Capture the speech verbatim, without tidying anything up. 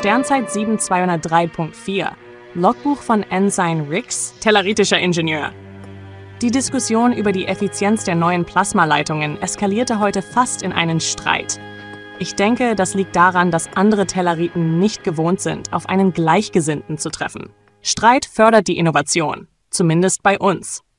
Sternzeit sieben zweihundertdrei Punkt vier. Logbuch von Ensign Rix, telluritischer Ingenieur. Die Diskussion über die Effizienz der neuen Plasmaleitungen eskalierte heute fast in einen Streit. Ich denke, das liegt daran, dass andere Telleriten nicht gewohnt sind, auf einen Gleichgesinnten zu treffen. Streit fördert die Innovation, zumindest bei uns.